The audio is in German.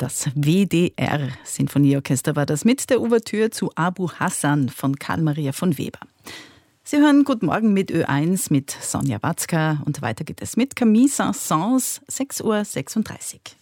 Das WDR-Sinfonieorchester war das mit der Ouvertüre zu Abu Hassan von Karl Maria von Weber. Sie hören Guten Morgen mit Ö1 mit Sonja Watzka und weiter geht es mit Camille Saint-Saëns, 6:36 Uhr.